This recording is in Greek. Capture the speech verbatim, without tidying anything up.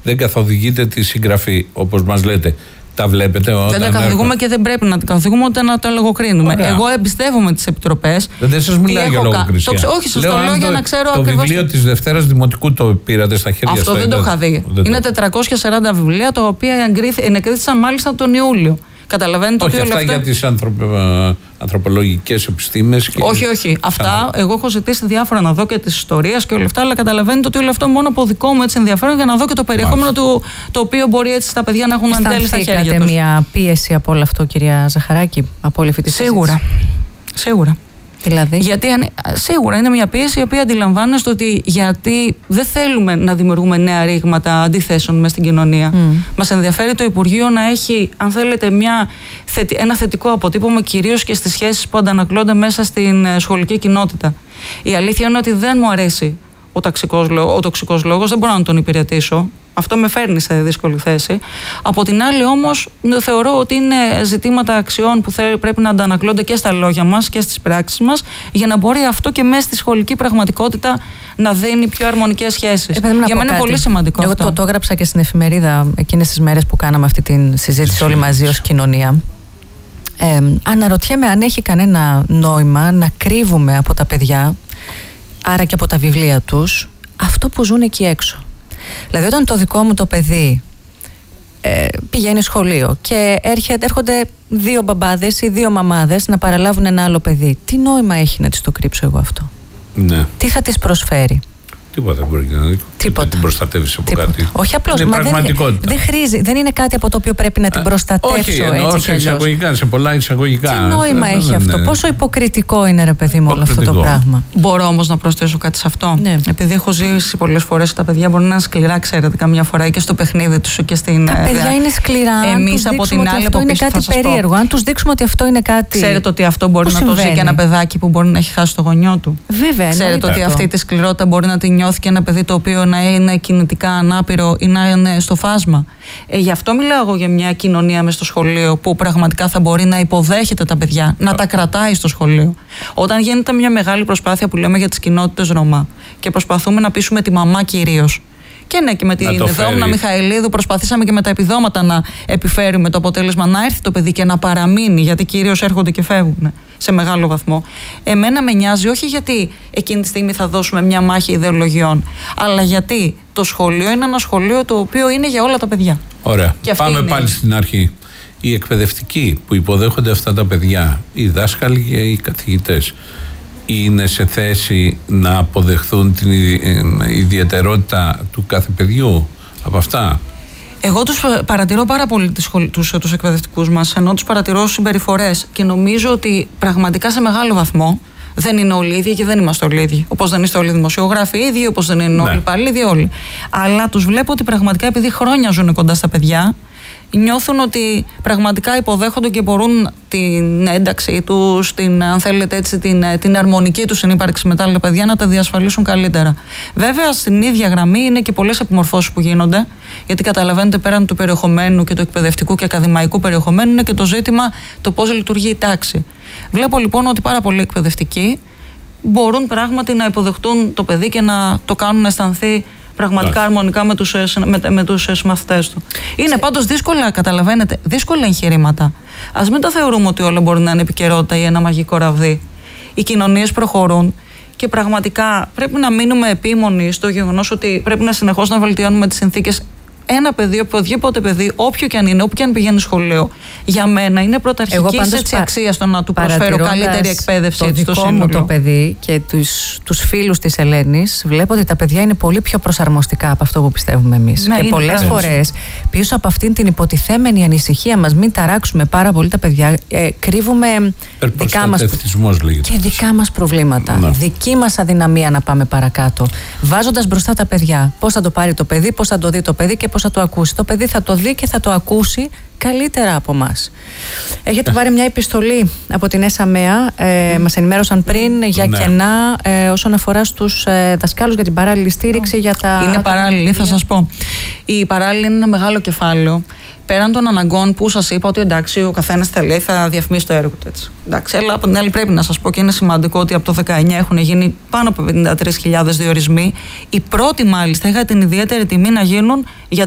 δεν καθοδηγείτε τη συγγραφή, όπως μας λέτε. Τα βλέπετε όταν. Δεν τα καθοδηγούμε έρχον... και δεν πρέπει να τα καθοδηγούμε ούτε να το λογοκρίνουμε. Ωραία. Εγώ εμπιστεύομαι τις επιτροπές. Δεν σας μιλάω για λογοκρισία. Το... Όχι, σας το λέω για να ξέρω το ακριβώς. Το βιβλίο της Δευτέρας Δημοτικού το πήρατε στα χέρια σας. Αυτό δεν το είχα δει. Είναι τετρακόσια σαράντα βιβλία, τα οποία ενεκρίθησαν μάλιστα τον Ιούλιο. Καταλαβαίνετε όχι, ότι αυτά αυτά... για τις ανθρωπ... ανθρωπολογικές επιστήμες. Και... Όχι, όχι. Αυτά εγώ έχω ζητήσει διάφορα να δω και τις ιστορίες και όλα αυτά, αλλά καταλαβαίνετε ότι όλο αυτό μόνο από δικό μου έτσι ενδιαφέρον για να δω και το περιεχόμενο του, το οποίο μπορεί έτσι τα παιδιά να έχουν αν τέλει στα χέρια τους. Αισθανθήκατε μια πίεση από όλο αυτό, κυρία Ζαχαράκη, από όλη αυτή τη συζήτηση? Σίγουρα. Σίγουρα. Δηλαδή. Γιατί σίγουρα είναι μια πίεση η οποία αντιλαμβάνεστε ότι γιατί δεν θέλουμε να δημιουργούμε νέα ρήγματα αντιθέσεων μέσα στην κοινωνία. Mm. Μας ενδιαφέρει το Υπουργείο να έχει, αν θέλετε, μια, ένα θετικό αποτύπωμα κυρίως και στις σχέσεις που αντανακλώνται μέσα στην σχολική κοινότητα. Η αλήθεια είναι ότι δεν μου αρέσει ο τοξικός, ο τοξικός λόγος, δεν μπορώ να τον υπηρετήσω. Αυτό με φέρνει σε δύσκολη θέση. Από την άλλη όμως θεωρώ ότι είναι ζητήματα αξιών που πρέπει να αντανακλώνται και στα λόγια μας και στις πράξεις μας για να μπορεί αυτό και μέσα στη σχολική πραγματικότητα να δίνει πιο αρμονικές σχέσεις. Ε, για μένα είναι πολύ σημαντικό. Εγώ αυτό. το, το έγραψα και στην εφημερίδα εκείνες τις μέρες που κάναμε αυτή τη συζήτηση όλοι μαζί ως κοινωνία. Ε, αναρωτιέμαι αν έχει κανένα νόημα να κρύβουμε από τα παιδιά, άρα και από τα βιβλία τους, αυτό που ζουν εκεί έξω. Δηλαδή όταν το δικό μου το παιδί ε, πηγαίνει σχολείο και έρχεται, έρχονται δύο μπαμπάδες ή δύο μαμάδες να παραλάβουν ένα άλλο παιδί, τι νόημα έχει να της το κρύψω εγώ αυτό? Ναι. Τι θα της προσφέρει? Τίποτα δεν μπορεί να δει. Τίποτα. Δεν την προστατεύει από Τίποτα. κάτι. Όχι απλώς. Είναι μα πραγματικότητα. Δεν, δεν χρήζει. Δεν είναι κάτι από το οποίο πρέπει να την προστατεύσω. Όχι, εννοώ σε εισαγωγικά, σε πολλά εισαγωγικά. Τι νόημα ναι, έχει ναι, αυτό? ναι. Πόσο υποκριτικό είναι, ρε παιδί μου, όλο αυτό το πράγμα. Μπορώ όμως να προσθέσω κάτι σε αυτό. Ναι. Επειδή έχω ζήσει πολλές φορές, τα παιδιά μπορεί να είναι σκληρά, ξέρετε, καμιά φορά και στο παιχνίδι τους και στην. Τα παιδιά είναι σκληρά. Εμείς από την άλλη, αυτό είναι κάτι περίεργο. Αν τους δείξουμε ότι αυτό είναι κάτι. Ξέρετε ότι αυτό μπορεί να το ζει και ένα παιδάκι που μπορεί να έχει χάσει το γονιό του. Βέβαια. Ξέρετε ότι αυτή τη σκληρότητα μπορεί να τη νιώθει και ένα παιδί το οποίο να είναι κινητικά ανάπηρο ή να είναι στο φάσμα. Ε, γι' αυτό μιλάω εγώ για μια κοινωνία μες στο σχολείο που πραγματικά θα μπορεί να υποδέχεται τα παιδιά, να τα κρατάει στο σχολείο. Όταν γίνεται μια μεγάλη προσπάθεια που λέμε για τις κοινότητες Ρωμά και προσπαθούμε να πείσουμε τη μαμά κυρίως. Και ναι, και με την Δόμνα Μιχαηλίδου προσπαθήσαμε και με τα επιδόματα να επιφέρουμε το αποτέλεσμα να έρθει το παιδί και να παραμείνει, γιατί κυρίως έρχονται και φεύγουν σε μεγάλο βαθμό. Εμένα με νοιάζει όχι γιατί εκείνη τη στιγμή θα δώσουμε μια μάχη ιδεολογιών, αλλά γιατί το σχολείο είναι ένα σχολείο το οποίο είναι για όλα τα παιδιά. Ωραία. Πάμε είναι... πάλι στην αρχή. Οι εκπαιδευτικοί που υποδέχονται αυτά τα παιδιά, οι δάσκαλοι και οι καθηγητές, είναι σε θέση να αποδεχθούν την ιδιαιτερότητα του κάθε παιδιού από αυτά? Εγώ τους παρατηρώ πάρα πολύ τους, τους εκπαιδευτικούς μας, ενώ τους παρατηρώ συμπεριφορές και νομίζω ότι πραγματικά σε μεγάλο βαθμό δεν είναι όλοι ίδιοι και δεν είμαστε όλοι ίδιοι. Όπως δεν είστε όλοι δημοσιογράφοι ίδιοι, όπως δεν είναι όλοι υπάλληλοι όλοι. Αλλά τους βλέπω ότι πραγματικά επειδή χρόνια ζουν κοντά στα παιδιά, νιώθουν ότι πραγματικά υποδέχονται και μπορούν την ένταξή τους, την, αν θέλετε έτσι, την, την αρμονική τους συνύπαρξη με τα άλλα παιδιά να τα διασφαλίσουν καλύτερα. Βέβαια, στην ίδια γραμμή είναι και πολλές επιμορφώσεις που γίνονται, γιατί καταλαβαίνετε πέραν του περιεχομένου και του εκπαιδευτικού και ακαδημαϊκού περιεχομένου είναι και το ζήτημα το πώς λειτουργεί η τάξη. Βλέπω λοιπόν ότι πάρα πολλοί εκπαιδευτικοί μπορούν πράγματι να υποδεχτούν το παιδί και να το κάνουν να αισθανθεί πραγματικά αρμονικά με τους, με, με τους συμμαθητές του. Είναι πάντως δύσκολα, καταλαβαίνετε, δύσκολα εγχειρήματα. Ας μην τα θεωρούμε ότι όλα μπορεί να είναι επικαιρότητα ή ένα μαγικό ραβδί. Οι κοινωνίες προχωρούν και πραγματικά πρέπει να μείνουμε επίμονοι στο γεγονός ότι πρέπει να συνεχώς να βελτιώνουμε τις συνθήκες. Ένα παιδί, οποιοδήποτε παιδί, όποιο και αν είναι, όποιο και αν πηγαίνει σχολείο, για μένα είναι πρωταρχική έτσι αξία στο να του προσφέρω καλύτερη εκπαίδευση. Το δικό στο μου το παιδί και τους, τους φίλους της Ελένης, βλέπω ότι τα παιδιά είναι πολύ πιο προσαρμοστικά από αυτό που πιστεύουμε εμείς. Ναι, και πολλές φορές πίσω από αυτήν την υποτιθέμενη ανησυχία μας, μην ταράξουμε πάρα πολύ τα παιδιά, ε, κρύβουμε δικά μας, και δικά μας προβλήματα. Ναι. Δική μας αδυναμία να πάμε παρακάτω. Βάζοντας μπροστά τα παιδιά. Πώς θα το πάρει το παιδί, πώς θα το δει το παιδί και πώς θα το ακούσει. Το παιδί θα το δει και θα το ακούσει καλύτερα από μας. Έχετε πάρει μια επιστολή από την ΕΣΑΜΕΑ, ε, μας ενημέρωσαν πριν για ναι. κενά ε, όσον αφορά στους ε, δασκάλους για την παράλληλη στήριξη. Oh. Για τα... Είναι παράλληλη, θα σας πω. Η παράλληλη είναι ένα μεγάλο κεφάλαιο. Πέραν των αναγκών που σας είπα ότι εντάξει, ο καθένας θα λέει, θα διαφημίσει το έργο του έτσι. Εντάξει, αλλά από την άλλη πρέπει να σας πω και είναι σημαντικό ότι από το δεκαεννιά έχουν γίνει πάνω από πενήντα τρεις χιλιάδες διορισμοί. Οι πρώτοι μάλιστα είχαν την ιδιαίτερη τιμή να γίνουν για